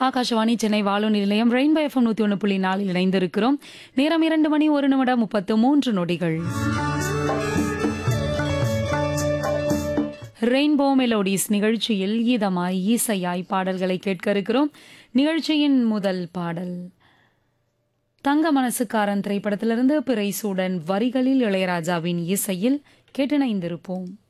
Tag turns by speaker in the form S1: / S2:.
S1: ஆகாஷவாணி சென்னை வானொலி நிலையம் rainbow FM 101.4 இணைந்திருக்கிறோம். நேரம் 2 மணி 1 நிமிடம் 33 நொடிகள். ரெயின்போ மெலோடிஸ் நிகழ்ச்சியில் இதமாய் இசையாய் பாடல்களை கேட்க இருக்கிறோம். நிகழ்ச்சியின் முதல் பாடல் தங்க மனசுக்காரன் திரைப்படத்திலிருந்து பிறைசூடன் வரிகளில் இளையராஜாவின் இசையில் கேட்டிணைந்திருப்போம்.